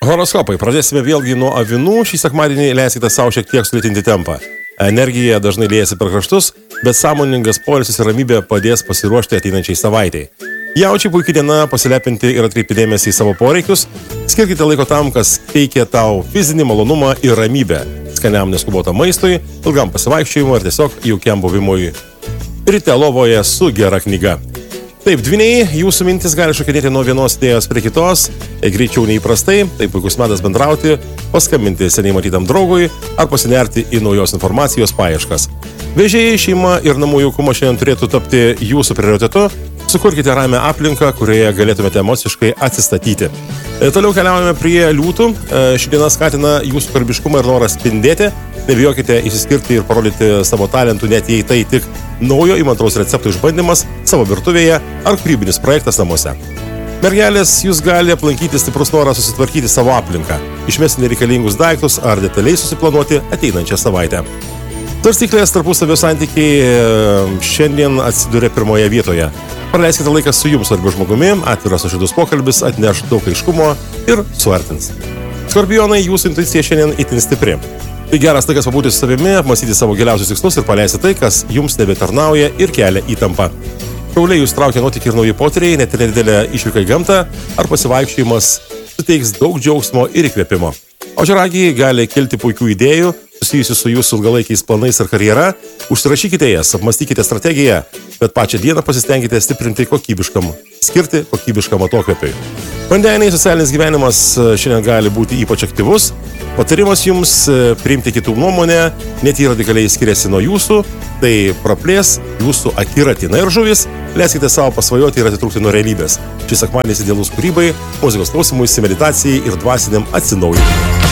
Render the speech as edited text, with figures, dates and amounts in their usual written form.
Horoskopai. Pradėsime vėlgi nuo avinų. Šį sekmadienį leiskite savo šiek tiek sulėtinti tempą. Energija dažnai liejasi per kraštus, bet sąmoningas poilsis ir ramybė padės pasiruošti ateinančiai savaitai. Jaučiai puikiai diena pasilepinti ir atkreipti dėmesį į savo poreikius. Skirkite laiko tam, kas teikia tau fizinį malonumą ir ramybę. Skaniam neskubotam maistui, ilgam pasivaikščiojimui ir tiesiog jaukiam buvimui ryte lovoje su gera knyga. Taip, dvyniai, jūsų mintis gali šokinėti nuo vienos idėjos prie kitos, greičiau neįprastai, tai puikus metas bendrauti, paskambinti seniai matytam draugui ar pasinerti į naujos informacijos paieškas. Vežėjai, šeima ir namų jaukumo šiandien turėtų tapti jūsų prioritetu. Sukurkite ramią aplinką, kurioje galėtumėte emociškai atsistatyti. Toliau keliaujame prie liūtų. Ši diena skatina jūsų kūrybiškumą ir norą spindėti. Nebijokite išsiskirti ir parodyti savo talentų, net jei tai tik naujo įmantraus recepto išbandymas savo virtuvėje ar kūrybinis projektas namuose. Mergelės, jūs gali aplankyti stiprus noras susitvarkyti savo aplinką, išmesti nereikalingus daiktus ar detaliai susiplanuoti ateinančią savaitę. Svarstyklės tarpusavio santykiai šiandien atsiduria pirmoje vietoje. Praleiskite laiką su jums svarbiu žmogumi, atviras nuoširdus pokalbis atneš daug aiškumo ir suartins. Skorpionai, jūsų intuicija šiandien itin stipri. Tai geras laikas pabūti su savimi, apmąstyti savo giliausius tikslus ir paleisti tai, kas jums nebetarnauja ir kelia įtampą. Šauliai jūs traukia nuotykiai ir nauji potyriai, net ir nedidelė išvyka į gamtą ar pasivaikščiojimas suteiks daug džiaugsmo ir įkvėpimo. Ožiaragiai gali kilti puikių idėjų susijusių su jūsų ilgalaikiais planais ir karjera. Užsirašykite jas, apmąstykite strategiją, bet pačią dieną pasistengkite skirti kokybiškam atokvėpiui. Vandeniai, socialinis gyvenimas šiandien gali būti ypač aktyvus. Patarimas jums priimti kitų nuomonę, net jei radikaliai skiriasi nuo jūsų, tai praplės jūsų akiratį. Na ir žuvis, leiskite savo pasvajoti ir atitrūkti nuo realybės. Šis sekmadienis idealus kūrybai, muzikos klausimuisi, meditacijai ir dvasiniam atsinaujinimui.